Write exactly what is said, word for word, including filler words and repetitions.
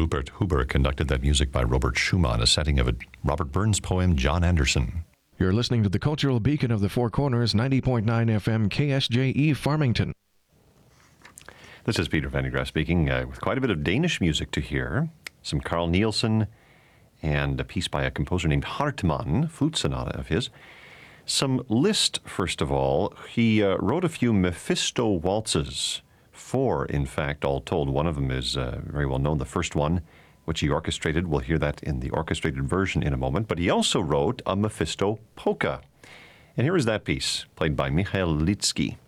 Rupert Huber conducted that music by Robert Schumann, a setting of a Robert Burns poem, John Anderson. You're listening to the Cultural Beacon of the Four Corners, ninety point nine F M K S J E Farmington. This is Peter Van de Graaff speaking, uh, with quite a bit of Danish music to hear. Some Carl Nielsen and a piece by a composer named Hartmann, flute sonata of his. Some Liszt, first of all. He uh, wrote a few Mephisto waltzes. Four, in fact, all told. One of them is uh, very well known, the first one, which he orchestrated. We'll hear that in the orchestrated version in a moment. But he also wrote a Mephisto polka. And here is that piece, played by Michael Litzky.